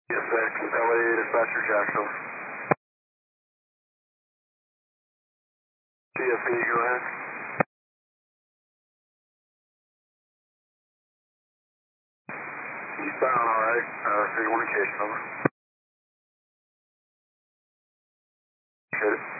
Yes, LA dispatcher Jackson. TFP, go ahead. Eastbound, alright. 31 occasion, over. Appreciate it.